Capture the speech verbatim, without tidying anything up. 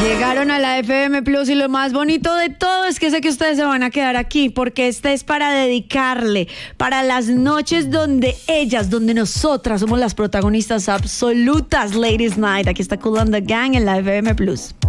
Llegaron a la F M Plus y lo más bonito de todo es que sé que ustedes se van a quedar aquí porque este es para dedicarle, para las noches donde ellas, donde nosotras somos las protagonistas absolutas. Ladies Night, aquí está Kool and the Gang en la F M Plus.